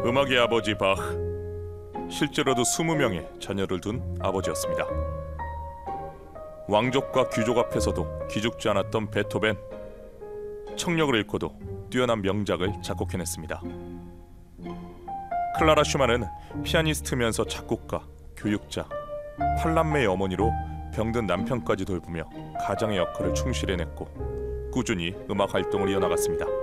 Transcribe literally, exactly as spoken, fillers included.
음악의 아버지 바흐, 실제로도 스무 명의 자녀를 둔 아버지였습니다. 왕족과 귀족 앞에서도 기죽지 않았던 베토벤, 청력을 잃고도 뛰어난 명작을 작곡해냈습니다. 클라라 슈만은 피아니스트면서 작곡가, 교육자, 팔남매의 어머니로 병든 남편까지 돌보며 가장의 역할을 충실해냈고 꾸준히 음악 활동을 이어나갔습니다.